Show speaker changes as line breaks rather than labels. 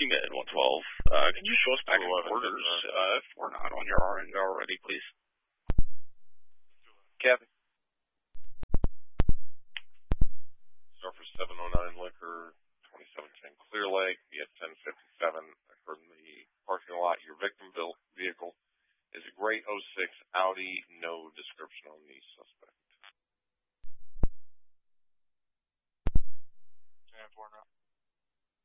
CMIT 112. Can you show us back in orders if we're not on your end already, please?
Kathy. Start for 709 Liquor, 2710 Clear Lake, at 1057. From the parking lot, your victim vehicle is a gray 06 Audi, no description on the suspect.
10-4 now.